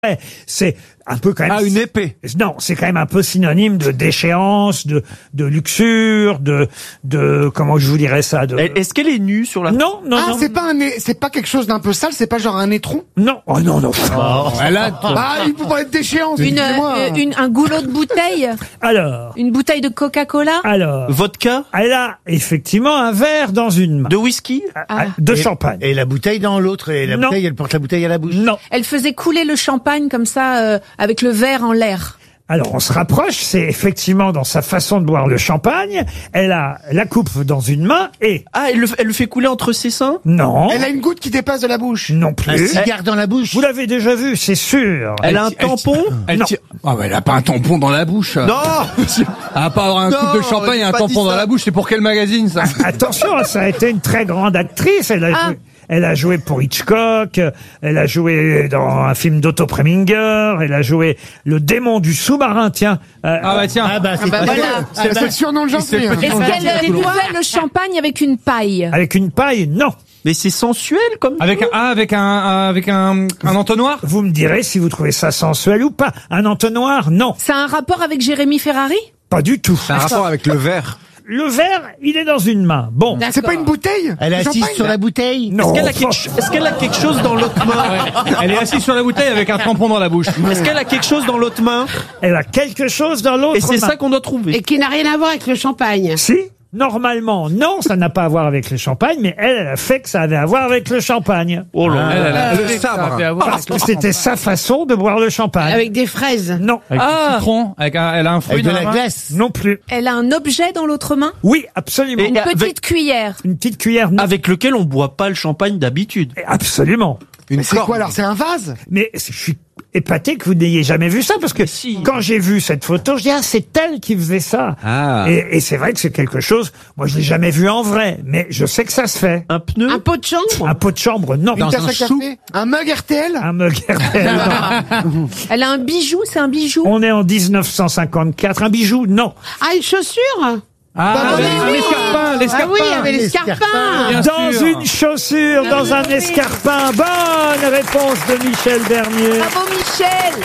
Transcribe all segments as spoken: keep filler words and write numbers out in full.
Ouais, c'est un peu quand même. Ah, une épée. Non, c'est quand même un peu synonyme de déchéance, de de luxure, de de comment je vous dirais ça. De... Est-ce qu'elle est nue sur la? Non, non, ah, non. c'est pas un, é- c'est pas quelque chose d'un peu sale, c'est pas genre un étron. Non, oh non, non. Oh, elle a... Ah, il faut parler de déchéance. Une, excusez-moi. euh, une, un goulot de bouteille, Alors, une bouteille de Coca-Cola. alors, Vodka? elle a effectivement un verre dans une main, De whisky? Ah, de Et- champagne. Et la bouteille dans l'autre, et la Non. bouteille, elle porte la bouteille à la bouche. Non. Elle faisait couler le champagne comme ça, euh, avec le verre en l'air. Alors, on se rapproche, c'est effectivement dans sa façon de boire le champagne. Elle a la coupe dans une main et... Ah, elle le, elle le fait couler entre ses seins? Non, Elle a une goutte qui dépasse de la bouche. non Un plus. cigare dans la bouche. Vous l'avez déjà vu, c'est sûr. Elle a un elle- tampon? Elle Non. tire- Ah, bah, elle a pas un tampon dans la bouche. Non! À part avoir un Non, coupe de champagne et j'ai un pas tampon dit dans ça. la bouche, c'est pour quel magazine, ça? Attention, ça a été une très grande actrice. Elle a, Ah. joué, elle a joué pour Hitchcock, elle a joué dans un film d'Otto Preminger, elle a joué le démon du sous-marin, tiens. Euh, Ah, bah, tiens. Ah bah c'est bah pas voilà. ça. C'est c'est le surnom de Jean-Pierre. c'est- Est-ce qu'elle buvait le champagne avec une paille? Avec une paille, non. Mais c'est sensuel comme Avec un, ah, avec un, un- avec un, un entonnoir? Vous me direz si vous trouvez ça sensuel ou pas. Un entonnoir, non. Ça a un rapport avec Jérémy Ferrari? Pas du tout. C'est un rapport avec le verre. Le verre, il est dans une main. Bon. D'accord. C'est pas une bouteille. Elle est de assise champagne sur la bouteille. Non. Est-ce qu'elle a, quelque... cho- est-ce qu'elle a quelque chose dans l'autre main? Elle est assise sur la bouteille avec un tampon dans la bouche. Est-ce qu'elle a quelque chose dans l'autre main? Elle a quelque chose dans l'autre Et c'est main. ça qu'on doit trouver. Et qui n'a rien à voir avec le champagne. Si, normalement, non, ça n'a pas à voir avec le champagne, mais elle, elle a fait que ça avait à voir avec le champagne. Oh là Elle, là. elle a le sabre. Parce que c'était sa façon de boire le champagne. Avec des fraises. Non, Avec du citron. Avec un, elle a un fruit Avec de dans la la main. glace. non plus. Elle a un objet dans l'autre main? Oui, absolument. Et- Une avec- petite cuillère. Une petite cuillère, non. Avec lequel on boit pas le champagne d'habitude. Absolument. Mais c'est quoi alors? C'est un vase. Mais je suis épaté que vous n'ayez jamais vu ça, parce que si. quand j'ai vu cette photo, je dis, ah, c'est elle qui faisait ça. Ah. Et, et c'est vrai que c'est quelque chose, moi je l'ai jamais vu en vrai, mais je sais que ça se fait. Un pneu? Un pot de chambre. Un pot de chambre, non. Une tasse un à chou. café. Un mug R T L. Un mug R T L, non. Elle a un bijou, c'est un bijou? On est en dix-neuf cent cinquante-quatre. Un bijou, non. Ah, une chaussure. Ah, Bah, les, oui, les oui. escarpins, les Ah escarpins. oui, il y avait les l'escarpin. escarpins. Bien Dans sûr. une chaussure, dans un escarpin. Bonne réponse de Michel Bernier. Bravo Michel!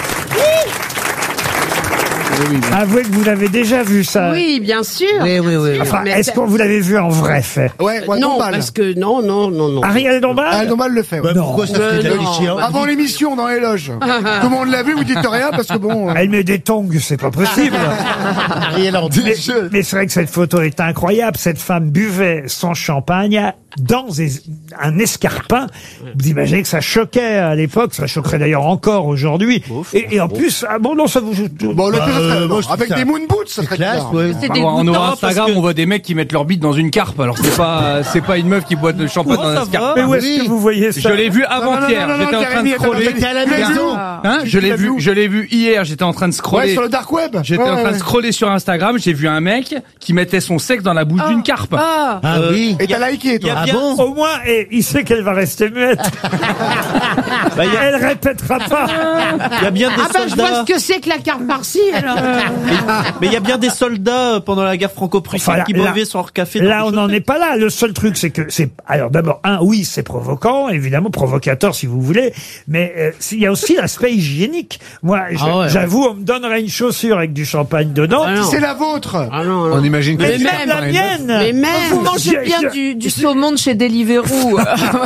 Avouez que vous l'avez déjà vu ça. Oui, bien sûr. Oui, oui, oui. Enfin, Mais est-ce c'est- que vous l'avez vu en vrai fait? Ouais, ouais, non, Dombal. parce que non, non, non, non. Ariel Dombal? Ah, Dombal le fait. ouais. Bah, pourquoi ça serait de la Euh, non, déchéance? Avant l'émission, dans les loges. Tout le monde l'a vu, vous dites rien parce que bon. euh, Elle met des tongs, c'est pas possible. Ariel Henry. Mais, mais c'est vrai que cette photo est incroyable. Cette femme buvait son champagne dans es- un escarpin. Vous imaginez que ça choquait à l'époque, ça choquerait d'ailleurs encore aujourd'hui. Et, et en plus, ah bon, non, ça vous... Bon, le Bah, fait, ça serait- euh, bon, moi, je trouve avec ça- des moon boots, ça serait Classe, clair. ouais. C'est On dégoûtant. voit parce Instagram, que- on voit des mecs qui mettent leur bite dans une carpe. Alors c'est pas, c'est pas une meuf qui boit de champagne Oh, dans ça un escarpin. Mais où est-ce oui. que vous voyez ça? Je l'ai vu Non, non, avant-hier. non, non, J'étais en non, train de Jérémy, attends, scroller. T'étais à la Tu l'as maison. vu Hein, je l'ai l'as vu, vu je l'ai vu hier. J'étais en train de Ouais, scroller. sur le dark web. J'étais Ouais, en train ouais. de scroller sur Instagram. J'ai vu un mec qui mettait son sexe dans la bouche d'une carpe. Ah! Ah Euh, oui. Et t'as liké, Y a toi. Ah bien- bon? Au moins, et il sait qu'elle va rester muette. Bah, y a- Elle répétera pas. Il y a bien des Ah bah je vois soldats. ce que c'est que la carte par-ci alors. Mais il y a bien des soldats euh, pendant la guerre franco-prussienne Enfin, là- qui là- buvaient son café. dans Là, les on n'en est pas là. Le seul truc, c'est que c'est... Alors d'abord, un, oui, c'est provoquant, évidemment, provocateur si vous voulez, mais euh, il y a aussi l'aspect hygiénique. Moi, je- Ah ouais. j'avoue, on me donnerait une chaussure avec du champagne dedans. Ah non. C'est la vôtre. Ah non, On non. imagine que Mais Mais même même, la mienne. Mais même. Vous mangez Je- bien je- du, du saumon de chez Deliveroo.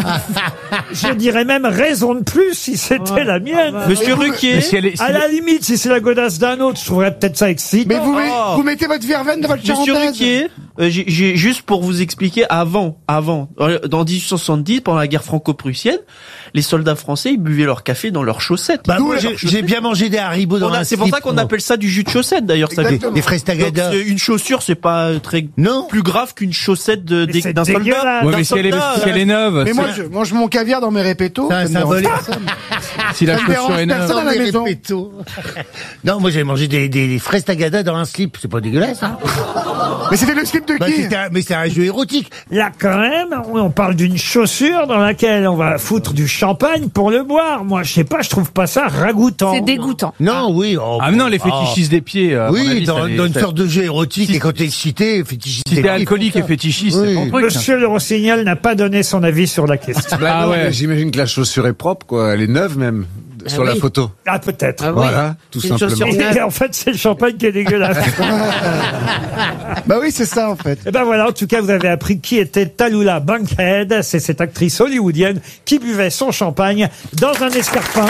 Je dirais même raison de plus si c'était la mienne. Monsieur Mais vous- Ruquier. Mais si elle est, si À la limite, si c'est la godasse d'un autre, je trouverais peut-être ça excitant. Mais vous, met- Oh. vous mettez votre verveine dans votre Monsieur charentaise. Ruquier, euh, j'ai- j'ai juste pour vous expliquer, avant, avant, euh, dans dix-huit cent soixante-dix, pendant la guerre franco-prussienne, les soldats français, ils buvaient leur café dans leurs chaussettes. Bah, D'où moi, la- j'ai j'ai bien mangé des haribots dans On a- un C'est pour ça slip, qu'on moi. appelle ça du jus de chaussette, d'ailleurs. Ça Exactement. Des fraises Donc, tagada. c'est- une chaussure, c'est pas très Non. plus grave qu'une chaussette de- Mais des- c'est d'un soldat. dégueulasse. Ouais, D'un mais si elle est, soldat, si elle est neuve, Mais si- moi, je mange mon caviar dans mes répétos. C'est un ça me dérange symbole. personne. si la ça me chaussure dérange est neuve. personne. à la Des maison. répétos. Non, moi j'ai mangé des, des, des fraises tagada dans un slip. C'est pas dégueulasse, hein? Mais c'était le slip de Bah, qui? c'était un- mais c'est un jeu érotique. Là, quand même, on parle d'une chaussure dans laquelle on va foutre du champagne pour le boire. Moi, je sais pas, je trouve pas ça ragoûtant. C'est dégoûtant. Non, oui. oh, Ah mais non, les oh. fétichistes des pieds. euh, à mon Oui, avis, dans, ça les- dans une ça- sorte de jeu érotique, Si- et quand t'es excité, fétichiste. Si des t'es pieds, alcoolique ils et font ça. fétichiste, Oui. c'est ton truc. Monsieur le Rossignol n'a pas donné son avis sur la question. Ah non, ouais. mais j'imagine que la chaussure est propre, quoi. Elle est neuve même. sur la oui. photo. Ah, peut-être. Ah oui. Voilà, tout C'est une simplement. chaussure neuve. Et en fait, c'est le champagne qui est dégueulasse. Bah oui, c'est ça en fait. Et ben voilà, en tout cas, vous avez appris qui était Tallulah Bankhead. C'est cette actrice hollywoodienne qui buvait son champagne dans un escarpin.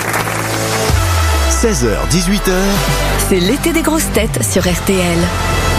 seize heures, dix-huit heures. C'est l'été des grosses têtes sur R T L.